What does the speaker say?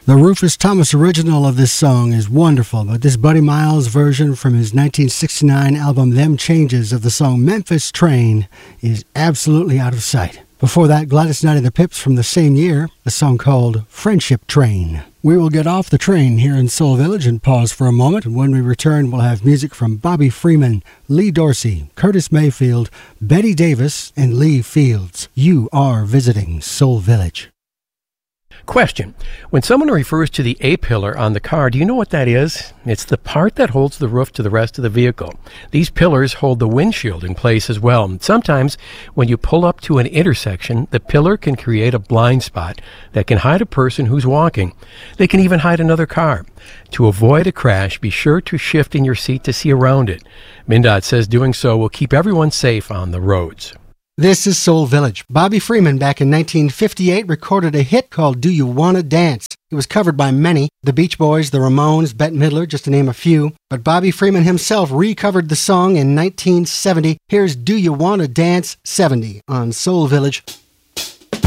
The Rufus Thomas original of this song is wonderful, but this Buddy Miles version from his 1969 album Them Changes of the song Memphis Train is absolutely out of sight. Before that, Gladys Knight and the Pips from the same year, a song called Friendship Train. We will get off the train here in Soul Village and pause for a moment, and when we return, we'll have music from Bobby Freeman, Lee Dorsey, Curtis Mayfield, Betty Davis, and Lee Fields. You are visiting Soul Village. Question. When someone refers to the A-pillar on the car, do you know what that is? It's the part that holds the roof to the rest of the vehicle. These pillars hold the windshield in place as well. And sometimes, when you pull up to an intersection, the pillar can create a blind spot that can hide a person who's walking. They can even hide another car. To avoid a crash, be sure to shift in your seat to see around it. MnDOT says doing so will keep everyone safe on the roads. This is Soul Village. Bobby Freeman, back in 1958, recorded a hit called Do You Wanna Dance? It was covered by many, the Beach Boys, the Ramones, Bette Midler, just to name a few. But Bobby Freeman himself recovered the song in 1970. Here's Do You Wanna Dance 70 on Soul Village.